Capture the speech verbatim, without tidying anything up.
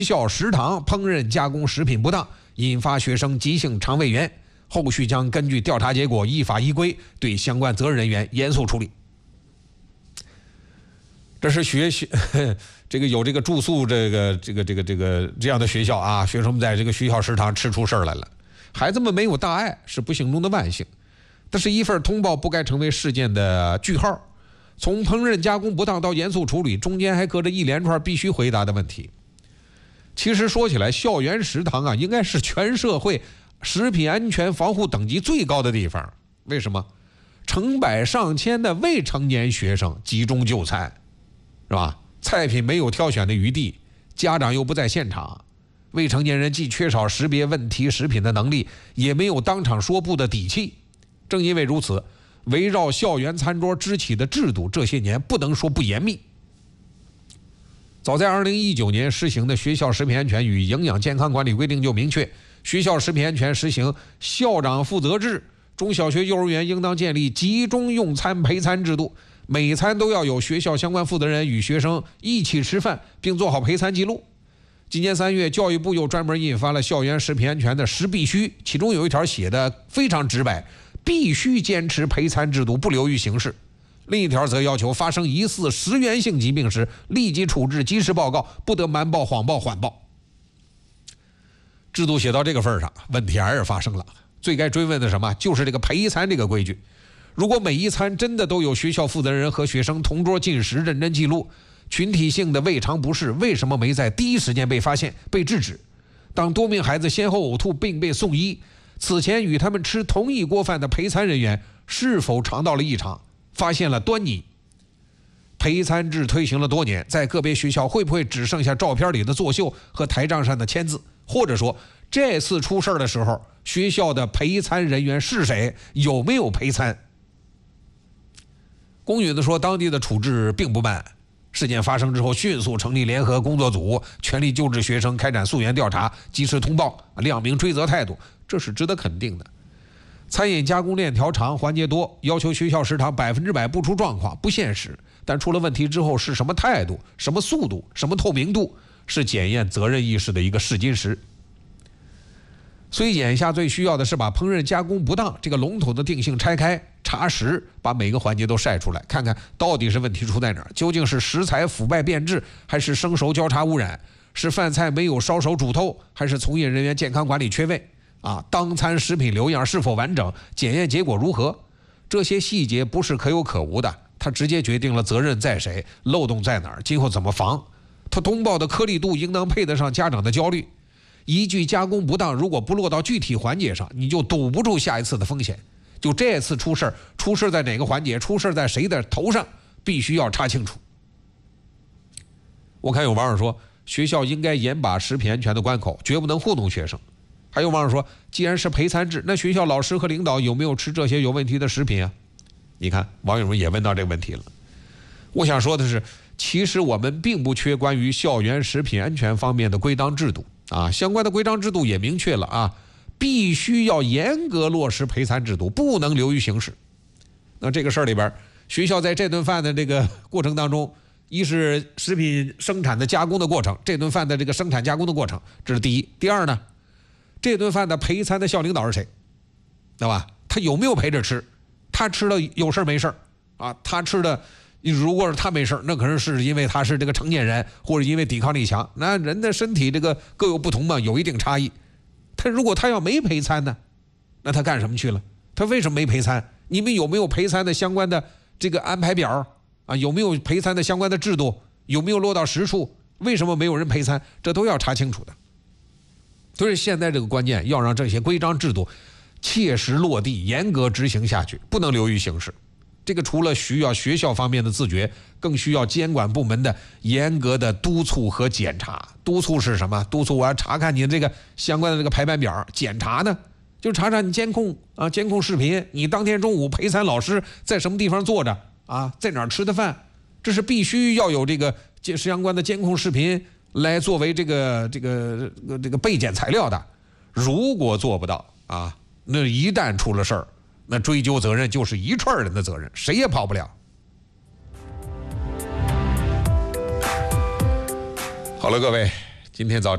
校食堂烹饪加工食品不当，引发学生急性肠胃炎，后续将根据调查结果依法依规对相关责任人员严肃处理。这是学学这个有这个住宿这个这个这个这个这样的学校啊，学生们在这个学校食堂吃出事儿来了，孩子们没有大碍是不幸中的万幸，但是一份通报不该成为事件的句号。从烹饪加工不当到严肃处理，中间还隔着一连串必须回答的问题。其实说起来，校园食堂啊，应该是全社会食品安全防护等级最高的地方。为什么？成百上千的未成年学生集中就餐，是吧？菜品没有挑选的余地，家长又不在现场，未成年人既缺少识别问题食品的能力，也没有当场说不的底气。正因为如此，围绕校园餐桌支起的制度，这些年不能说不严密。早在二零一九年施行的《学校食品安全与营养健康管理规定》就明确，学校食品安全实行校长负责制，中小学、幼儿园应当建立集中用餐陪餐制度，每餐都要有学校相关负责人与学生一起吃饭，并做好陪餐记录。今年三月，教育部又专门印发了校园食品安全的十必须，其中有一条写的非常直白，必须坚持陪餐制度，不流于形式。另一条则要求发生疑似食源性疾病时立即处置，及时报告，不得瞒报、谎报、缓报。制度写到这个份上，问题还是发生了。最该追问的什么？就是这个陪餐这个规矩。如果每一餐真的都有学校负责人和学生同桌进食认真记录，群体性的胃肠不适为什么没在第一时间被发现、被制止？当多名孩子先后呕吐并被送医，此前与他们吃同一锅饭的陪餐人员是否尝到了异常，发现了端倪？陪餐制推行了多年，在个别学校会不会只剩下照片里的作秀和台账上的签字？或者说，这次出事的时候，学校的陪餐人员是谁？有没有陪餐？公允地说，当地的处置并不慢。事件发生之后，迅速成立联合工作组，全力救治学生，开展溯源调查，及时通报，亮明追责态度，这是值得肯定的。餐饮加工链条长，环节多，要求学校食堂百分之百不出状况不现实，但出了问题之后是什么态度、什么速度、什么透明度，是检验责任意识的一个试金石。所以眼下最需要的是把烹饪加工不当这个笼统的定性拆开，查实，把每个环节都晒出来，看看到底是问题出在哪儿，究竟是食材腐败变质，还是生熟交叉污染，是饭菜没有烧熟煮透，还是从业人员健康管理缺位啊？当餐食品留样是否完整，检验结果如何？这些细节不是可有可无的，它直接决定了责任在谁，漏洞在哪儿，今后怎么防。它通报的颗粒度应当配得上家长的焦虑。一句加工不当，如果不落到具体环节上，你就堵不住下一次的风险。就这次出事，出事在哪个环节，出事在谁的头上，必须要查清楚。我看有网友说，学校应该严把食品安全的关口，绝不能糊弄学生。还有网友说，既然是陪餐制，那学校老师和领导有没有吃这些有问题的食品啊？你看，网友们也问到这个问题了。我想说的是，其实我们并不缺关于校园食品安全方面的规章制度啊，相关的规章制度也明确了啊，必须要严格落实陪餐制度，不能流于形式。那这个事儿里边，学校在这顿饭的这个过程当中，一是食品生产的加工的过程，这顿饭的这个生产加工的过程，这是第一。第二呢，这顿饭的陪餐的校领导是谁，对吧？他有没有陪着吃？他吃了有事没事啊？他吃的，如果是他没事，那可能是因为他是这个成年人，或者因为抵抗力强。那人的身体这个各有不同嘛，有一定差异。他如果他要没陪餐呢，那他干什么去了？他为什么没陪餐？你们有没有陪餐的相关的这个安排表啊？有没有陪餐的相关的制度？有没有落到实处？为什么没有人陪餐？这都要查清楚的。所以现在这个关键要让这些规章制度切实落地，严格执行下去，不能流于形式。这个除了需要学校方面的自觉，更需要监管部门的严格的督促和检查。督促是什么？督促我要查看你的这个相关的这个排班表。检查呢，就查查你监控啊，监控视频，你当天中午陪餐老师在什么地方坐着啊，在哪儿吃的饭，这是必须要有这个相关的监控视频来作为这个这个这个备检材料的。如果做不到啊，那一旦出了事儿，那追究责任就是一串人的责任，谁也跑不了。好了，各位，今天早晨